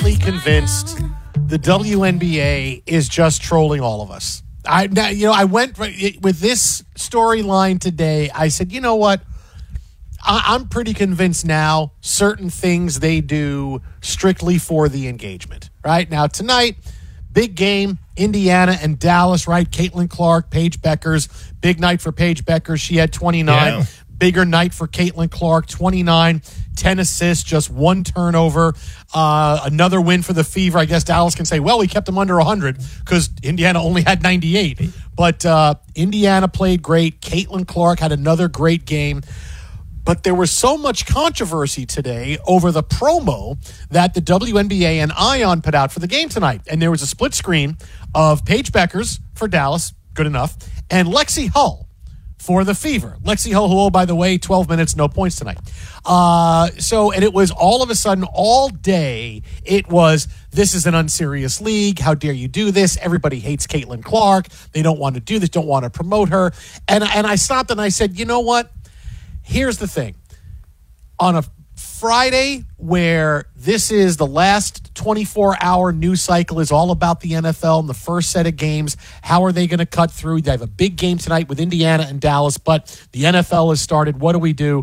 honestly convinced the WNBA is just trolling all of us. I went with this storyline today. I said, you know what? I'm pretty convinced now certain things they do strictly for the engagement. Right now, tonight, big game, Indiana and Dallas, right? Caitlin Clark, Paige Beckers. Big night for Paige Beckers. She had 29. Yeah. Bigger night for Caitlin Clark, 29, 10 assists, just one turnover. Another win for the Fever. I guess Dallas can say, well, we kept them under 100 because Indiana only had 98. But Indiana played great. Caitlin Clark had another great game. But there was so much controversy today over the promo that the WNBA and Ion put out for the game tonight. And there was a split screen of Paige Beckers for Dallas, good enough, and Lexi Hull for the Fever. Lexi Hull, who, by the way, 12 minutes, no points tonight. And it was all of a sudden, all day, it was, this is an unserious league. How dare you do this? Everybody hates Caitlin Clark. They don't want to do this, don't want to promote her. And I stopped and I said, you know what? Here's the thing. On a Friday, where this is the last 24-hour news cycle is all about the NFL and the first set of games, how are they going to cut through? They have a big game tonight with Indiana and Dallas, but the NFL has started. What do we do?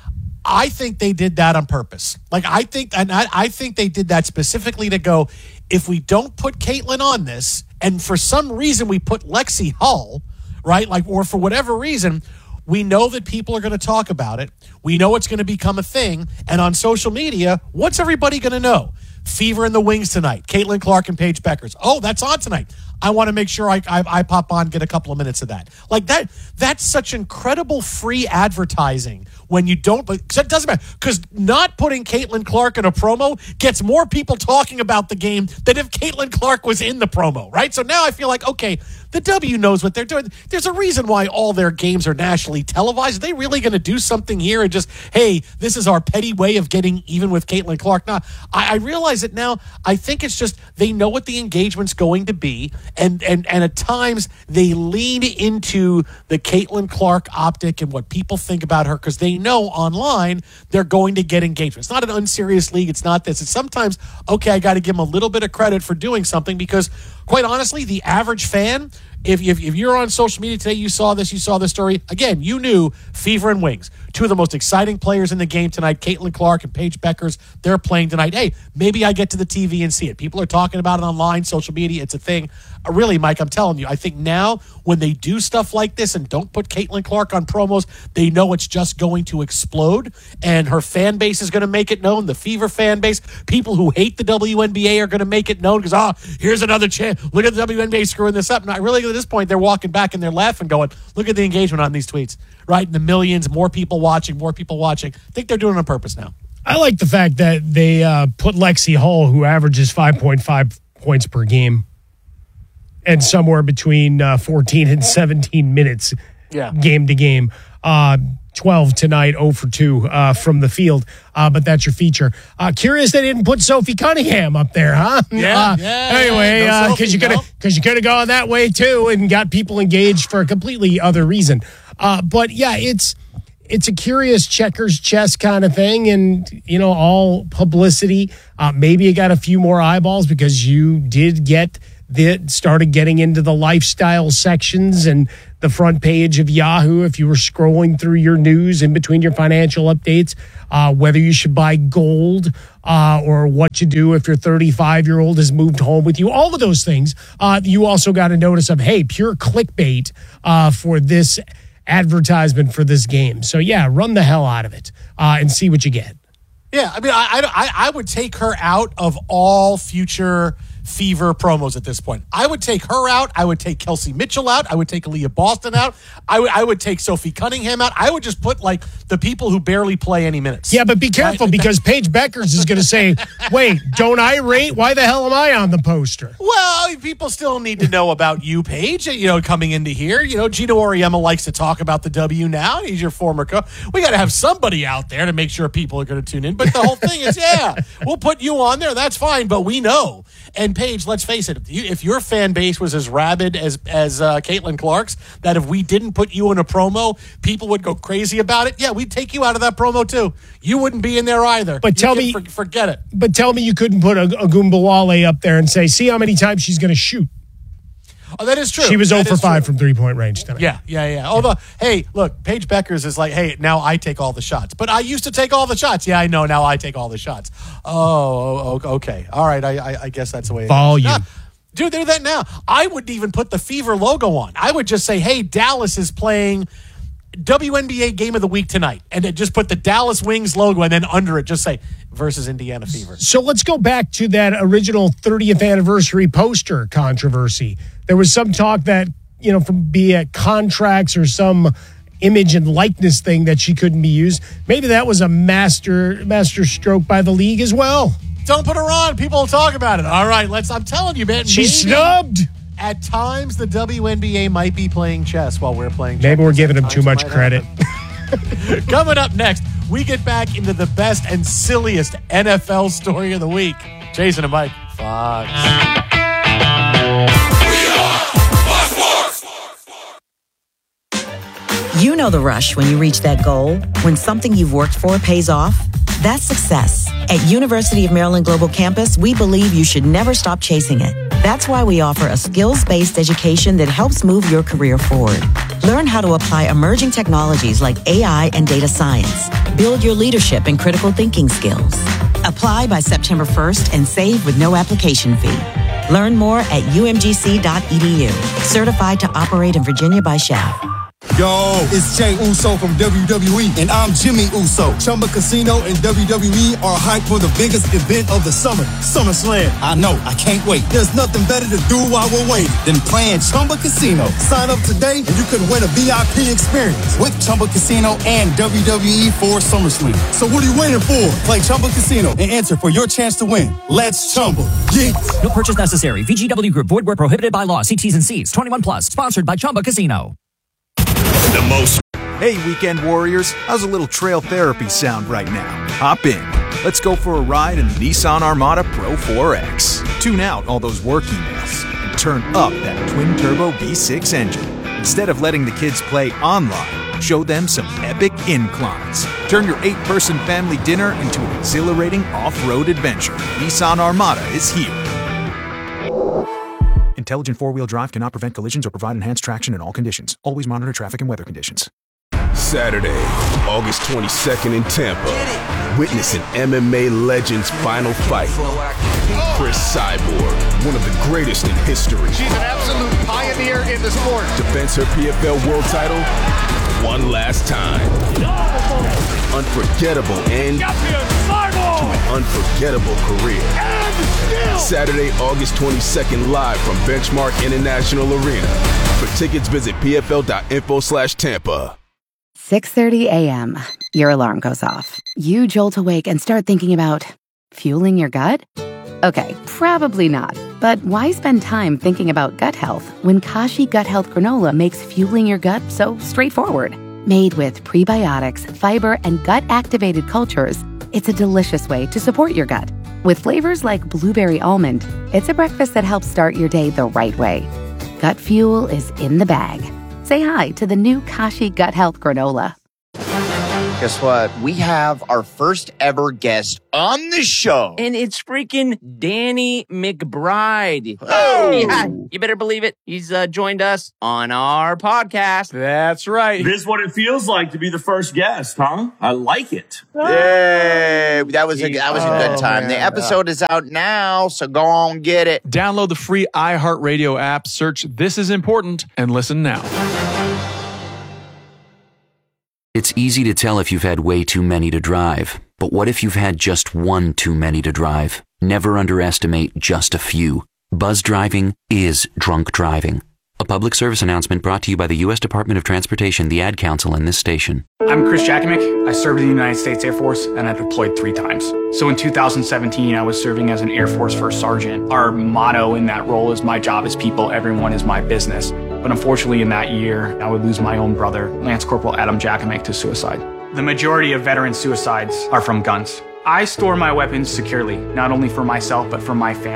I think they did that on purpose. I think they did that specifically to go, if we don't put Caitlin on this, and for some reason we put Lexi Hull, right? Or for whatever reason, we know that people are going to talk about it. We know it's going to become a thing. And on social media, what's everybody going to know? Fever in the Wings tonight. Caitlin Clark and Paige Beckers. Oh, that's on tonight. I want to make sure I pop on, get a couple of minutes of that. That's such incredible free advertising when you don't, but it doesn't matter. Because not putting Caitlin Clark in a promo gets more people talking about the game than if Caitlin Clark was in the promo, right? So now I feel like, okay, the W knows what they're doing. There's a reason why all their games are nationally televised. Are they really going to do something here and just, hey, this is our petty way of getting even with Caitlin Clark? Now, I realize it now. I think it's just they know what the engagement's going to be, and at times they lean into the Caitlin Clark optic and what people think about her because they know online they're going to get engagement. It's not an unserious league. It's not this. It's sometimes, okay, I got to give them a little bit of credit for doing something because, quite honestly, the average fan, if you're on social media today, you saw this story. Again, you knew Fever and Wings, two of the most exciting players in the game tonight, Caitlin Clark and Paige Beckers, they're playing tonight. Hey, maybe I get to the TV and see it. People are talking about it online, social media, it's a thing. Really, Mike, I'm telling you, I think now when they do stuff like this and don't put Caitlin Clark on promos, they know it's just going to explode, and her fan base is going to make it known, the Fever fan base. People who hate the WNBA are going to make it known because, here's another chance. Look at the WNBA screwing this up. And I really, at this point, they're walking back and they're laughing, going, look at the engagement on these tweets, right? In the millions, more people watching. I think they're doing it on purpose now. I like the fact that they put Lexi Hull, who averages 5.5 points per game, and somewhere between 14 and 17 minutes game to game. 12 tonight, 0 for 2 from the field. But that's your feature. Curious they didn't put Sophie Cunningham up there, huh? Anyway, because you could have gone that way too and got people engaged for a completely other reason. But yeah, it's a curious checkers chess kind of thing, and all publicity. Maybe you got a few more eyeballs because you did started getting into the lifestyle sections and the front page of Yahoo if you were scrolling through your news in between your financial updates, whether you should buy gold or what you do if your 35-year-old has moved home with you, all of those things. You also got a notice of, hey, pure clickbait for this advertisement for this game. So, yeah, run the hell out of it and see what you get. Yeah, I mean, I would take her out of all future Fever promos at this point. I would take her out. I would take Kelsey Mitchell out. I would take Aaliyah Boston out. I would take Sophie Cunningham out. I would just put the people who barely play any minutes. Yeah, but be careful because Paige Beckers is going to say, wait, don't I rate? Why the hell am I on the poster? Well, people still need to know about you, Paige, coming into here. Gino Auriemma likes to talk about the W now. He's your former coach. We got to have somebody out there to make sure people are going to tune in. But the whole thing is, we'll put you on there. That's fine, but we know. And Paige, let's face it, if your fan base was as rabid as Caitlin Clark's, that if we didn't put you in a promo, people would go crazy about it. Yeah, we'd take you out of that promo too. You wouldn't be in there either. But forget it. But tell me you couldn't put a Goombawale up there and say, see how many times she's going to shoot. Oh, that is true. She was 0 for 5 from 3-point range tonight. Yeah. Although, hey, look, Paige Beckers is like, hey, now I take all the shots. But I used to take all the shots. Yeah, I know. Now I take all the shots. Oh, okay. All right. I guess that's the way it is. Volume. Dude, they're that now. I wouldn't even put the Fever logo on. I would just say, hey, Dallas is playing WNBA Game of the Week tonight. And then just put the Dallas Wings logo and then under it just say, versus Indiana Fever. So let's go back to that original 30th anniversary poster controversy. There was some talk that, from be it contracts or some image and likeness thing that she couldn't be used. Maybe that was a master stroke by the league as well. Don't put her on. People will talk about it. All right, I'm telling you, man. She's snubbed. At times, the WNBA might be playing chess while we're playing chess. Maybe we're giving them too much credit. Coming up next, we get back into the best and silliest NFL story of the week. Jason and Mike, Fox. You know the rush when you reach that goal, when something you've worked for pays off. That's success. At University of Maryland Global Campus, we believe you should never stop chasing it. That's why we offer a skills-based education that helps move your career forward. Learn how to apply emerging technologies like AI and data science. Build your leadership and critical thinking skills. Apply by September 1st and save with no application fee. Learn more at umgc.edu. Certified to operate in Virginia by Shaft. Yo, it's Jay Uso from WWE, and I'm Jimmy Uso. Chumba Casino and WWE are hyped for the biggest event of the summer, SummerSlam. I know, I can't wait. There's nothing better to do while we're waiting than playing Chumba Casino. Sign up today and you could win a VIP experience with Chumba Casino and WWE for SummerSlam. So what are you waiting for? Play Chumba Casino and enter for your chance to win. Let's Chumba. Yeah. No purchase necessary. VGW Group. Void where prohibited by law. See T's and C's. 21 plus. Sponsored by Chumba Casino. The most. Hey, weekend warriors, how's a little trail therapy sound right now? Hop in. Let's go for a ride in the Nissan Armada Pro 4X. Tune out all those work emails and turn up that twin-turbo V6 engine. Instead of letting the kids play online, show them some epic inclines. Turn your 8-person family dinner into an exhilarating off-road adventure. Nissan Armada is here. Intelligent four-wheel drive cannot prevent collisions or provide enhanced traction in all conditions. Always monitor traffic and weather conditions. Saturday, August 22nd in Tampa. Witness an MMA legend's final fight. Chris Cyborg, one of the greatest in history. She's an absolute pioneer in the sport. Defends her PFL world title one last time. Unforgettable end to an unforgettable career. Saturday, August 22nd, live from Benchmark International Arena. For tickets, visit pfl.info/Tampa. 6:30 a.m. Your alarm goes off. You jolt awake and start thinking about fueling your gut? Okay, probably not. But why spend time thinking about gut health when Kashi Gut Health Granola makes fueling your gut so straightforward? Made with prebiotics, fiber, and gut-activated cultures, it's a delicious way to support your gut. With flavors like blueberry almond, it's a breakfast that helps start your day the right way. Gut fuel is in the bag. Say hi to the new Kashi Gut Health Granola. Guess what? We have our first ever guest on the show. And it's freaking Danny McBride. Oh! Yeah, you better believe it. He's joined us on our podcast. That's right. This is what it feels like to be the first guest, huh? I like it. Yay! That was a good time. Man. The episode is out now, so go on, get it. Download the free iHeartRadio app, search This Is Important, and listen now. It's easy to tell if you've had way too many to drive. But what if you've had just one too many to drive? Never underestimate just a few. Buzz driving is drunk driving. A public service announcement brought to you by the U.S. Department of Transportation, the Ad Council, and this station. I'm Chris Jakimick. I served in the United States Air Force, and I deployed 3 times. So in 2017, I was serving as an Air Force First Sergeant. Our motto in that role is, my job is people, everyone is my business. But unfortunately, in that year, I would lose my own brother, Lance Corporal Adam Jakimick, to suicide. The majority of veteran suicides are from guns. I store my weapons securely, not only for myself, but for my family.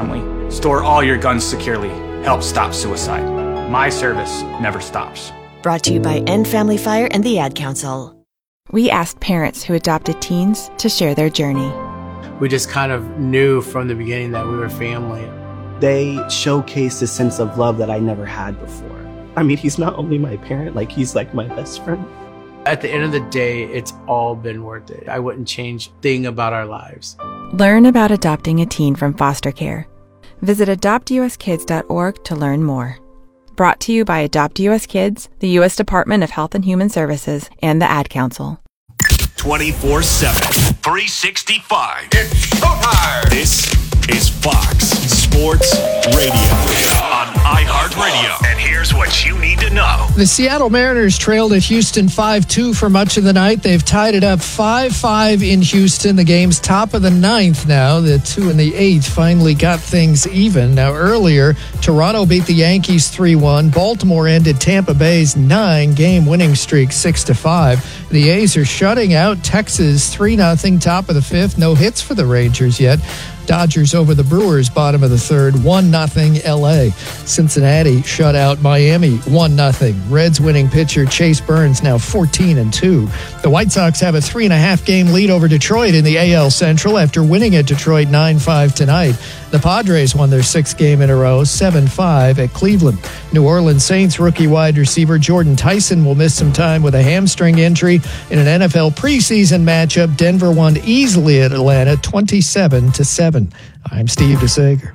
Store all your guns securely. Help stop suicide. My service never stops. Brought to you by End Family Fire and the Ad Council. We asked parents who adopted teens to share their journey. We just kind of knew from the beginning that we were family. They showcased a sense of love that I never had before. I mean, he's not only my parent, like he's like my best friend. At the end of the day, it's all been worth it. I wouldn't change a thing about our lives. Learn about adopting a teen from foster care. Visit adoptuskids.org to learn more. Brought to you by Adopt US Kids, the U.S. Department of Health and Human Services, and the Ad Council. 24/7, 365. It's showtime. This is Fox Sports Radio on iHeartRadio. And here's what you need to know. The Seattle Mariners trailed at Houston 5-2 for much of the night. They've tied it up 5-5 in Houston. The game's top of the ninth now. The 2 and the 8th finally got things even. Now, earlier, Toronto beat the Yankees 3-1. Baltimore ended Tampa Bay's 9-game winning streak 6-5. The A's are shutting out Texas 3-0, top of the 5th. No hits for the Rangers yet. Dodgers over the Brewers, bottom of the 3rd, 1-0 L.A. Cincinnati shut out Miami, 1-0. Reds winning pitcher Chase Burns now 14-2. The White Sox have a 3.5-game lead over Detroit in the AL Central after winning at Detroit 9-5 tonight. The Padres won their 6th game in a row, 7-5 at Cleveland. New Orleans Saints rookie wide receiver Jordan Tyson will miss some time with a hamstring injury in an NFL preseason matchup. Denver won easily at Atlanta, 27-7. I'm Steve DeSager.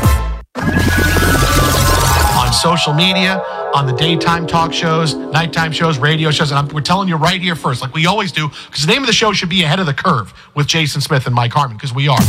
On social media, on the daytime talk shows, nighttime shows, radio shows, and we're telling you right here first, like we always do, because the name of the show should be Ahead of the Curve with Jason Smith and Mike Harmon, because we are.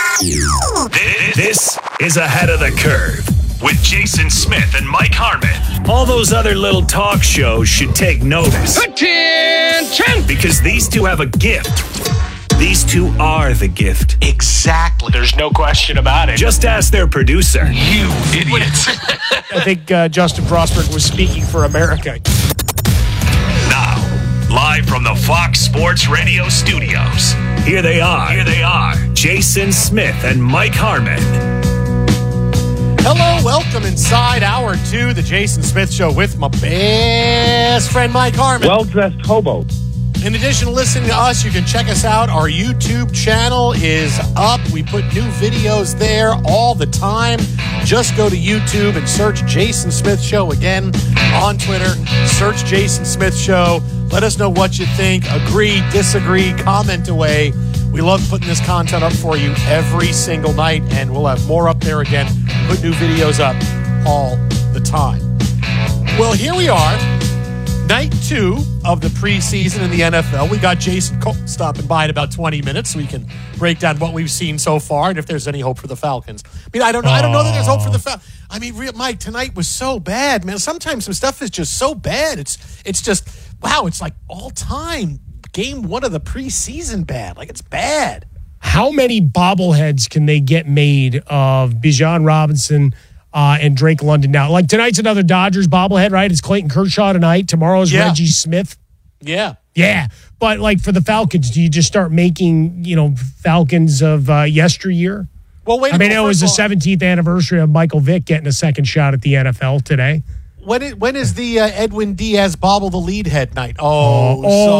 This is Ahead of the Curve with Jason Smith and Mike Harmon. All those other little talk shows should take notice. Attention! Because these two have a gift. These two are the gift. Exactly. There's no question about it. Just ask their producer. You idiots. I think Justin Frostberg was speaking for America. Now, live from the Fox Sports Radio studios, here they are, Jason Smith and Mike Harmon. Hello, welcome inside Hour 2, the Jason Smith Show with my best friend Mike Harmon. Well-dressed hobo. In addition to listening to us, you can check us out. Our YouTube channel is up. We put new videos there all the time. Just go to YouTube and search Jason Smith Show. Again, on Twitter, search Jason Smith Show. Let us know what you think. Agree, disagree, comment away. We love putting this content up for you every single night, and we'll have more up there again. Put new videos up all the time. Well, here we are. Night 2 of the preseason in the NFL. We got Jason stopping by in about 20 minutes so we can break down what we've seen so far and if there's any hope for the Falcons. I mean, I don't know that there's hope for the Falcons. I mean, Mike, tonight was so bad, man. Sometimes some stuff is just so bad. It's just, wow, it's like all time. Game 1 of the preseason bad. Like, it's bad. How many bobbleheads can they get made of Bijan Robinson and Drake London now? Like, tonight's another Dodgers bobblehead, right? It's Clayton Kershaw tonight. Tomorrow's Reggie Smith. Yeah. Yeah. But, like, for the Falcons, do you just start making, Falcons of yesteryear? Well, wait. I mean, it was the 17th anniversary of Michael Vick getting a second shot at the NFL today. When is the Edwin Diaz bobble the lead head night? No.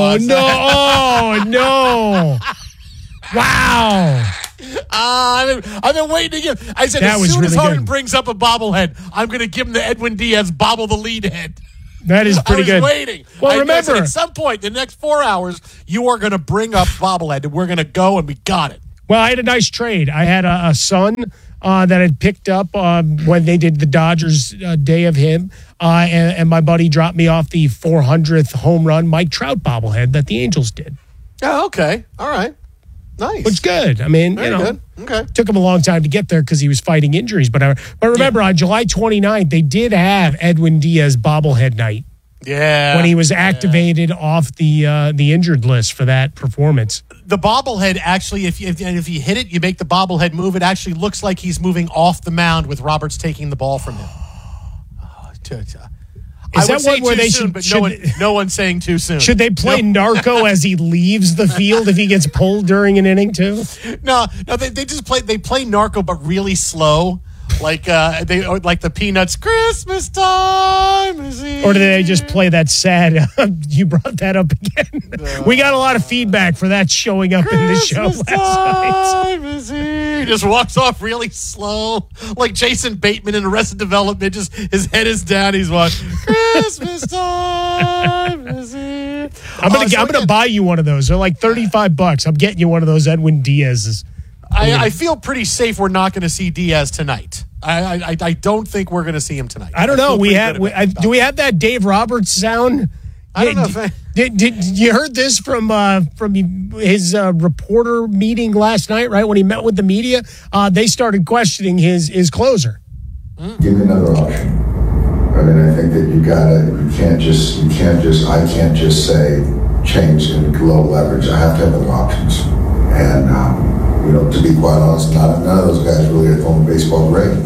Wow. I've been waiting to give. I said, as soon as Harden brings up a bobblehead, I'm going to give him the Edwin Diaz bobble the lead head. That is pretty good. I was waiting. Well, remember, at some point in the next 4 hours, you are going to bring up bobblehead, and we're going to go, and we got it. Well, I had a nice trade. I had a son that I'd picked up when they did the Dodgers Day of Him, and my buddy dropped me off the 400th home run Mike Trout bobblehead that the Angels did. Oh, okay. All right. Nice. It's good. I mean, Very good. Okay. Took him a long time to get there because he was fighting injuries. But remember, on July 29th, they did have Edwin Diaz bobblehead night. Yeah. When he was activated off the injured list for that performance. The bobblehead, actually, if you hit it, you make the bobblehead move. It actually looks like he's moving off the mound with Roberts taking the ball from him. Is that one where they should? No one's saying too soon. Should they play Narco as he leaves the field if he gets pulled during an inning too? No. They just play. They play Narco, but really slow. like the Peanuts. Christmas time is here. Or do they just play that sad? You brought that up again. We got a lot of feedback for that showing up in the show last night. Is here. He just walks off really slow, like Jason Bateman in Arrested Development. Just his head is down. He's watching. Christmas time is here. I'm gonna buy you one of those. They're like $35. I'm getting you one of those Edwin Diaz's. I feel pretty safe we're not going to see Diaz tonight. I don't think we're going to see him tonight. I don't know. Do we have that Dave Roberts sound? I don't know. Did you heard this from his reporter meeting last night? Right when he met with the media, they started questioning his closer. Give me another option. I mean, I think that I can't just say change and low leverage. I have to have other options. And, to be quite honest, none of those guys really are throwing baseball great.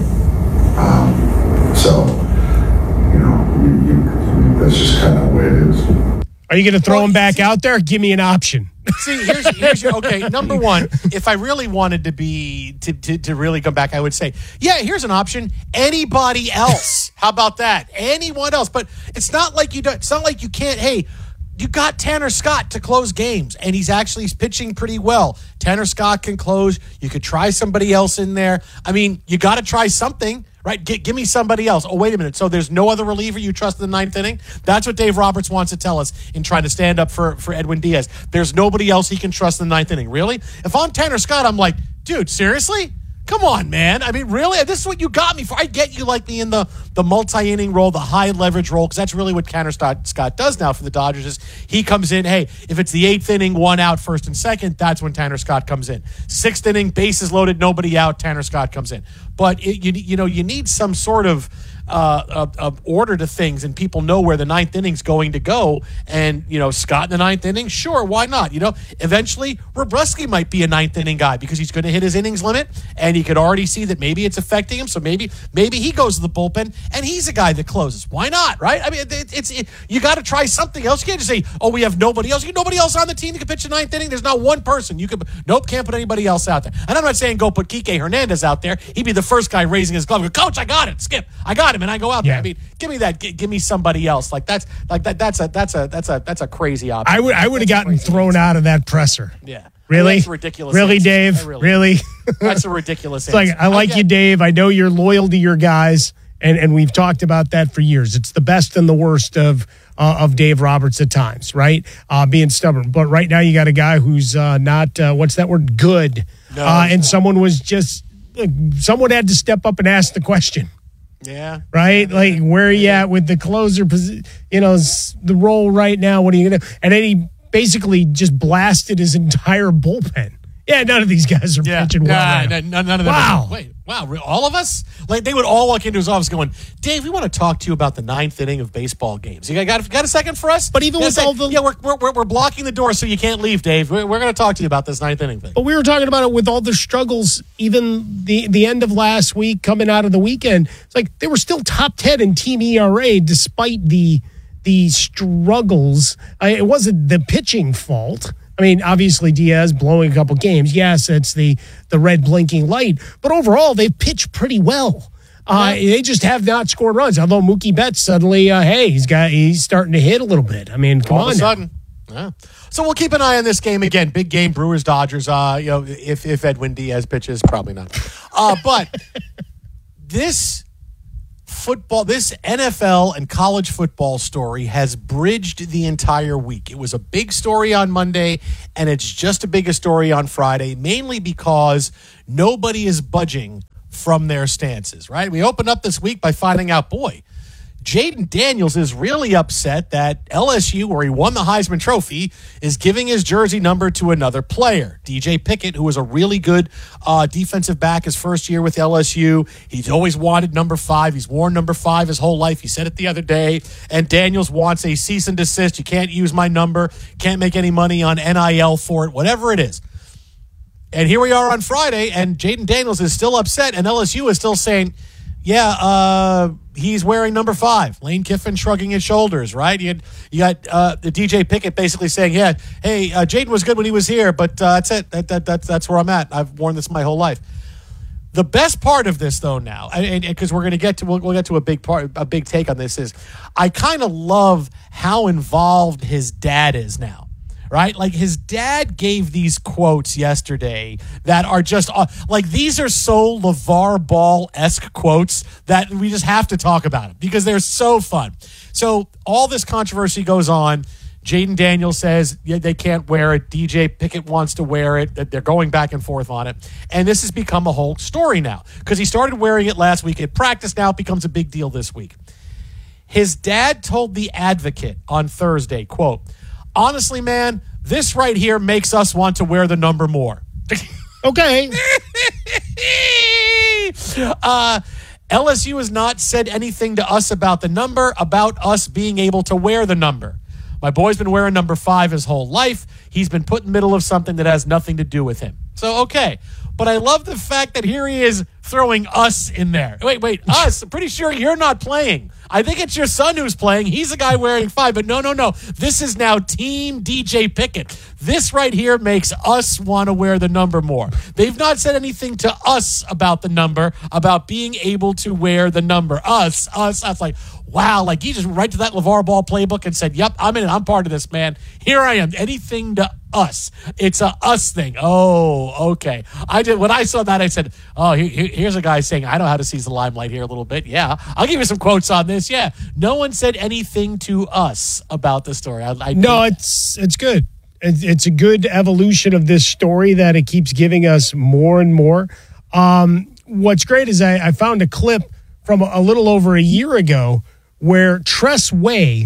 That's just kind of the way it is. Are you going to throw him back out there? Give me an option. See, here's your okay. Number one, if I really wanted to really come back, I would say, yeah, here's an option. Anybody else? How about that? Anyone else? But it's not like you don't. It's not like you can't. Hey, you got Tanner Scott to close games, and he's pitching pretty well. Tanner Scott can close. You could try somebody else in there. I mean, you got to try something. Right, give me somebody else. Oh, wait a minute. So there's no other reliever you trust in the ninth inning? That's what Dave Roberts wants to tell us in trying to stand up for Edwin Diaz. There's nobody else he can trust in the ninth inning. Really? If I'm Tanner Scott, I'm like, dude, seriously? Come on, man. I mean, really? This is what you got me for. I get you like me in the multi-inning role, the high leverage role, because that's really what Tanner Scott does now for the Dodgers is he comes in, hey, if it's the eighth inning, one out, first and second, that's when Tanner Scott comes in. Sixth inning, bases loaded, nobody out, Tanner Scott comes in. But, you need some sort of order to things, and people know where the ninth inning's going to go. And, Scott in the ninth inning, sure, why not? Eventually, Robreski might be a ninth inning guy because he's going to hit his innings limit, and he could already see that maybe it's affecting him. So maybe he goes to the bullpen, and he's a guy that closes. Why not, right? I mean, you got to try something else. You can't just say, oh, we have nobody else. You have nobody else on the team that can pitch the ninth inning. There's not one person. Can't put anybody else out there. And I'm not saying go put Kike Hernandez out there. He'd be the first guy raising his glove. Coach, I got it. Skip, I got him. And I go out there. I mean, give me that. Give me somebody else. That's a crazy option. I would have gotten thrown out of that presser. Yeah. Really? That's ridiculous. Really, Dave? Really? That's a ridiculous answer. It's like, I like you, Dave. I know you're loyal to your guys, and we've talked about that for years. It's the best and the worst of Dave Roberts at times, right? Being stubborn. But right now you got a guy who's not, what's that word? Good. No, and someone had to step up and ask the question. Yeah. Right? Like, where are you at with the closer, the role right now? What are you going to... And then he basically just blasted his entire bullpen. Yeah, none of these guys are pitching well. None of them. Wow. Wait, wow, all of us? Like, they would all walk into his office going, Dave, we want to talk to you about the ninth inning of baseball games. You got a second for us? But even with all the... Yeah, we're blocking the door so you can't leave, Dave. We're going to talk to you about this ninth inning thing. But we were talking about it with all the struggles, even the end of last week, coming out of the weekend. It's like they were still top 10 in team ERA despite the struggles. It wasn't the pitching fault. I mean, obviously Diaz blowing a couple games. Yes, it's the red blinking light. But overall, they've pitched pretty well. They just have not scored runs. Although Mookie Betts suddenly, he's starting to hit a little bit. I mean, come on. All of a sudden. Yeah. So we'll keep an eye on this game again. Big game, Brewers, Dodgers. If Edwin Diaz pitches, probably not. But this NFL and college football story has bridged the entire week. It was a big story on Monday, and it's just as big a story on Friday, mainly because nobody is budging from their stances, right? We opened up this week by finding out, Jaden Daniels is really upset that LSU, where he won the Heisman Trophy, is giving his jersey number to another player. DJ Pickett, who was a really good defensive back his first year with LSU. He's always wanted number 5. He's worn number 5 his whole life. He said it the other day. And Daniels wants a cease and desist. You can't use my number. Can't make any money on NIL for it, whatever it is. And here we are on Friday, and Jaden Daniels is still upset, and LSU is still saying, he's wearing number 5. Lane Kiffin shrugging his shoulders, right? You got the DJ Pickett basically saying, Jaden was good when he was here, but that's it. That's where I'm at. I've worn this my whole life. The best part of this, though, now, because we'll get to a big take on this, is I kind of love how involved his dad is now. Right? Like, his dad gave these quotes yesterday that are just, like, these are so LeVar Ball-esque quotes that we just have to talk about it because they're so fun. So all this controversy goes on. Jaden Daniels says they can't wear it. DJ Pickett wants to wear it. They're going back and forth on it. And this has become a whole story now because he started wearing it last week at practice. Now it becomes a big deal this week. His dad told The Advocate on Thursday, quote, "Honestly, man, this right here makes us want to wear the number more." Okay. LSU has not said anything to us about the number, about us being able to wear the number. My boy's been wearing number 5 his whole life. He's been put in the middle of something that has nothing to do with him. So, okay. But I love the fact that here he is throwing us in there. Wait, us? I'm pretty sure you're not playing. I think it's your son who's playing. He's the guy wearing 5. But no. This is now Team DJ Pickett. This right here makes us want to wear the number more. They've not said anything to us about the number, about being able to wear the number. Us. Like, wow, like he just went right to that LeVar Ball playbook and said, yep, I'm in it. I'm part of this, man. Here I am. Anything to us. It's a us thing. Oh, okay. When I saw that, I said, oh, here's a guy saying, I know how to seize the limelight here a little bit. Yeah, I'll give you some quotes on this. Yeah, no one said anything to us about the story. No, it's good. It's a good evolution of this story that it keeps giving us more and more. What's great is I found a clip from a little over a year ago where Tress Way,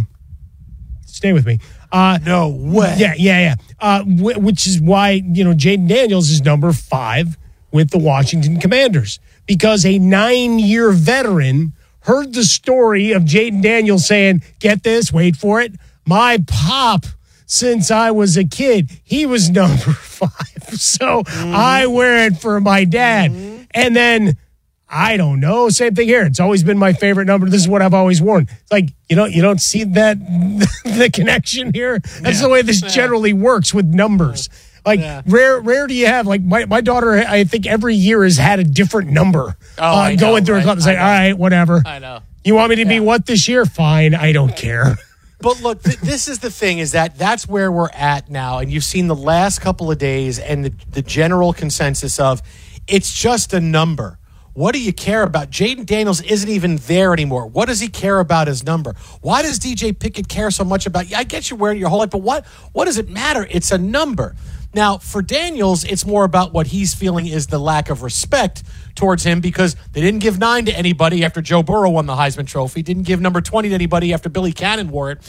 stay with me. No way. Yeah. Which is why, Jaden Daniels is number 5 with the Washington Commanders, because a 9-year veteran heard the story of Jaden Daniels saying, get this, wait for it, my pop, since I was a kid, he was number 5. So I wear it for my dad. And then, I don't know, same thing here. It's always been my favorite number. This is what I've always worn. It's like, you don't see that, the connection here. That's the way this generally works with numbers. Like, rare do you have, like, my daughter, I think every year has had a different number going through a club. It's like, all right, whatever. I know. You want me to be what this year? Fine, I don't care. But look, this is the thing, is that's where we're at now. And you've seen the last couple of days and the general consensus of it's just a number. What do you care about? Jaden Daniels isn't even there anymore. What does he care about his number? Why does DJ Pickett care so much about? I get you wearing it your whole life, but what does it matter? It's a number. Now, for Daniels, it's more about what he's feeling is the lack of respect towards him, because they didn't give 9 to anybody after Joe Burrow won the Heisman Trophy, didn't give number 20 to anybody after Billy Cannon wore it,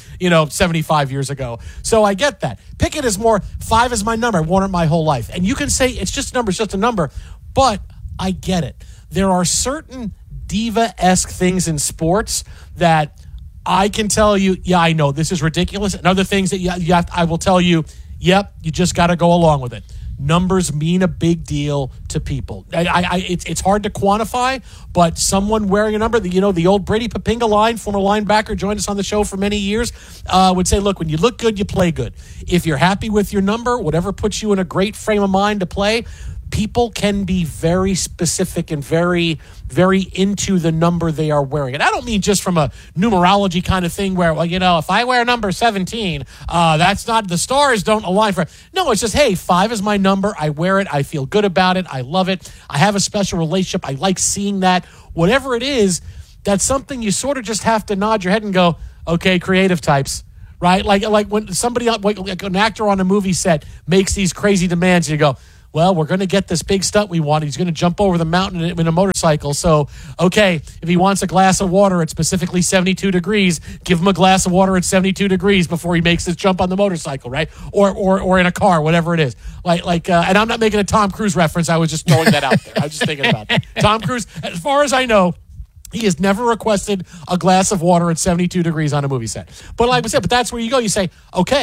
75 years ago. So I get that. Pickett is more, 5 is my number. I've worn it my whole life. And you can say it's just a number, it's just a number, but I get it. There are certain diva-esque things in sports that I can tell you, yeah, I know this is ridiculous. And other things that I will tell you, yep, you just got to go along with it. Numbers mean a big deal to people. It's hard to quantify, but someone wearing a number, the old Brady Papinga line, former linebacker, joined us on the show for many years, would say, look, when you look good, you play good. If you're happy with your number, whatever puts you in a great frame of mind to play, people can be very specific and very, very into the number they are wearing. And I don't mean just from a numerology kind of thing where, if I wear number 17, that's not, the stars don't align for it. No, it's just, hey, 5 is my number. I wear it. I feel good about it. I love it. I have a special relationship. I like seeing that. Whatever it is, that's something you sort of just have to nod your head and go, okay, creative types. Right? Like when somebody, like an actor on a movie set makes these crazy demands, you go, well, we're going to get this big stunt we want. He's going to jump over the mountain in a motorcycle. So, okay, if he wants a glass of water at specifically 72 degrees, give him a glass of water at 72 degrees before he makes this jump on the motorcycle, right? Or in a car, whatever it is. And I'm not making a Tom Cruise reference. I was just throwing that out there. I was just thinking about that. Tom Cruise, as far as I know, he has never requested a glass of water at 72 degrees on a movie set. But like I said, that's where you go. You say, okay,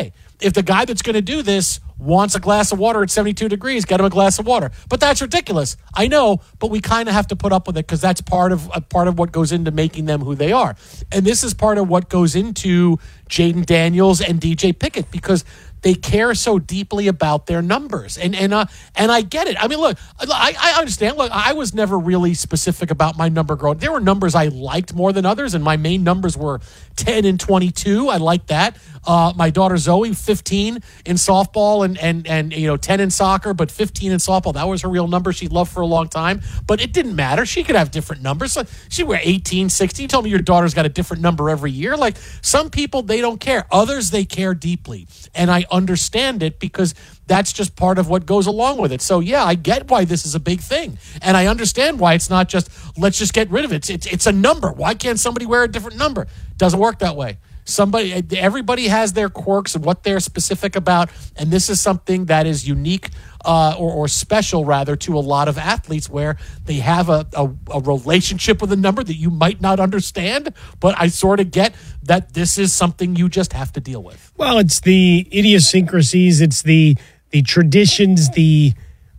if the guy that's going to do this wants a glass of water at 72 degrees, get him a glass of water. But that's ridiculous. I know, but we kind of have to put up with it because that's part of what goes into making them who they are. And this is part of what goes into Jaden Daniels and DJ Pickett because they care so deeply about their numbers. And I get it. I mean, look, I understand. Look, I was never really specific about my number growing. There were numbers I liked more than others, and my main numbers were 10 and 22. I liked that. My daughter Zoe, 15 in softball and 10 in soccer, but 15 in softball. That was her real number she loved for a long time. But it didn't matter. She could have different numbers. So she were 18, 16. You told me your daughter's got a different number every year. Like some people, they don't care. Others, they care deeply. And I understand it because that's just part of what goes along with it. So, yeah, I get why this is a big thing. And I understand why it's not just, let's just get rid of it. It's a number. Why can't somebody wear a different number? Doesn't work that way. Everybody has their quirks and what they're specific about. And this is something that is unique or special, rather, to a lot of athletes where they have a relationship with a number that you might not understand. But I sort of get that this is something you just have to deal with. Well, it's the idiosyncrasies. It's the traditions, the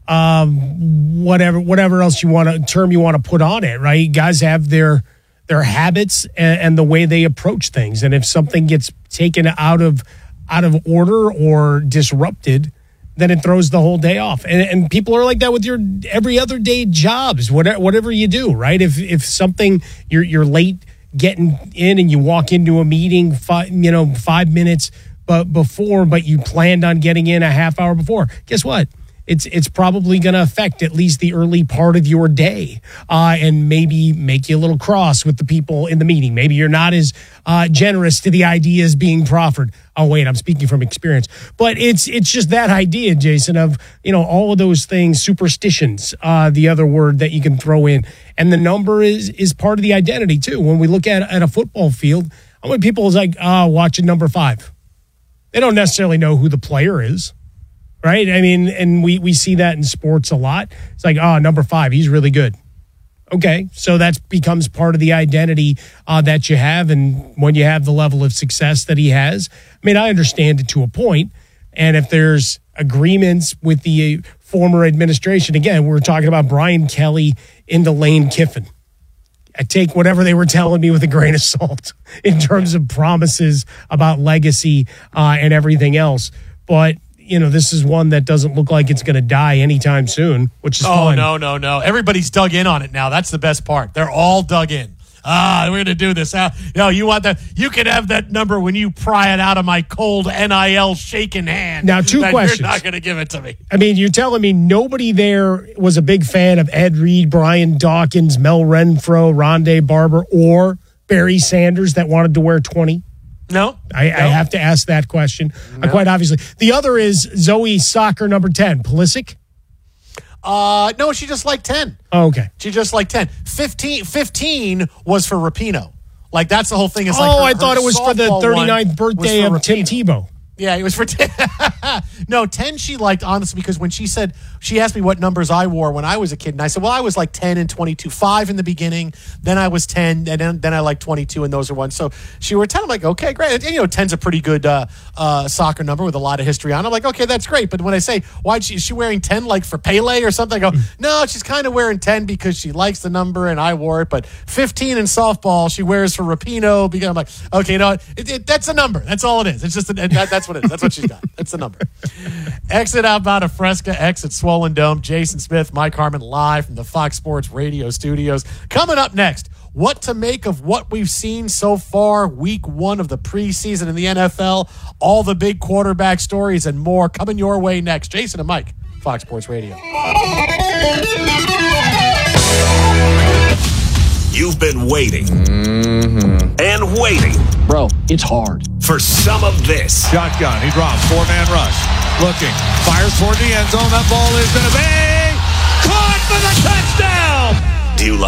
whatever else you want to put on it, right? Guys have their habits and the way they approach things. And if something gets taken out of order or disrupted, then it throws the whole day off. And people are like that with your every other day jobs, whatever you do, right? If something you're late getting in and you walk into a meeting 5 minutes but you planned on getting in a half hour before, guess what? It's probably going to affect at least the early part of your day and maybe make you a little cross with the people in the meeting. Maybe you're not as generous to the ideas being proffered. Oh, wait, I'm speaking from experience. But it's just that idea, Jason, of all of those things, superstitions, the other word that you can throw in. And the number is part of the identity, too. When we look at a football field, how many people is like, watching number 5? They don't necessarily know who the player is. Right? I mean, and we see that in sports a lot. It's like, number 5, he's really good. Okay, so that becomes part of the identity that you have. And when you have the level of success that he has, I mean, I understand it to a point. And if there's agreements with the former administration, again, we're talking about Brian Kelly into Lane Kiffin. I take whatever they were telling me with a grain of salt in terms of promises about legacy and everything else. But this is one that doesn't look like it's going to die anytime soon, which is fun. Oh, no. Everybody's dug in on it now. That's the best part. They're all dug in. We're going to do this. You want that? You can have that number when you pry it out of my cold NIL shaking hand. Now, two questions. You're not going to give it to me. I mean, you're telling me nobody there was a big fan of Ed Reed, Brian Dawkins, Mel Renfro, Rondé Barber, or Barry Sanders that wanted to wear 20? No. I have to ask that question, quite obviously. The other is Zoe soccer number 10, Pulisic? No, she just liked 10. Oh, okay. She just liked 10. 15 was for Rapinoe. Like, that's the whole thing. Is like I thought it was for the 39th birthday of Tim Tebow. Yeah, it was for 10. No, 10 she liked, honestly, because when she asked me what numbers I wore when I was a kid, and I said, well, I was like 10 and 22, 5 in the beginning, then I was 10, and then I like 22, and those are ones. So she were 10, I'm like, okay, great. And, 10's a pretty good soccer number with a lot of history on it. I'm like, okay, that's great. But when I say, is she wearing 10 like for Pele or something? I go, no, she's kind of wearing 10 because she likes the number, and I wore it. But 15 in softball, she wears for Rapinoe. Because I'm like, okay, that's a number. That's all it is. It's just that's what it is. That's what she's got. That's the number. Exit outbound of Fresca, exit Swollen Dome. Jason Smith, Mike Harmon, live from the Fox Sports Radio studios. Coming up next, what to make of what we've seen so far, week 1 of the preseason in the NFL, all the big quarterback stories and more coming your way next. Jason and Mike, Fox Sports Radio. You've been waiting and waiting. Bro, it's hard. For some of this. Shotgun, he drops, 4-man rush. Looking, fires toward the end zone. That ball is going to be caught for the touchdown. Do you